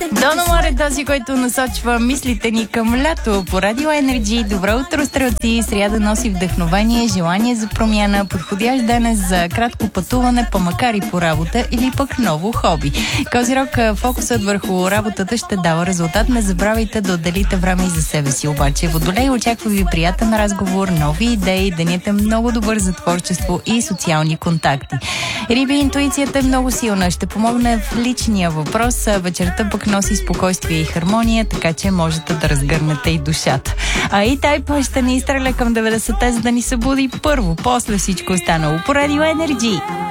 Дономор е този, който насочва мислите ни към лято по Радио Енерджи. Добро утро, стрелци! Сряда носи вдъхновение, желание за промяна, подходящ ден за кратко пътуване, па макар и по работа или пък ново хоби. Козирог, фокусът върху работата ще дава резултат. Не забравяйте да отделите време и за себе си. Обаче Водолей очаква ви приятен разговор, нови идеи, денят е много добър за творчество и социални контакти. Риби, интуицията е много силна. Ще помогне в личния въпрос. Вечерта пък носи спокойствие и хармония, така че можете да разгърнете и душата. А и Тайп ще ни изстреля към 90-те, за да ни събуди първо, после всичко останало по Радио Енерджи.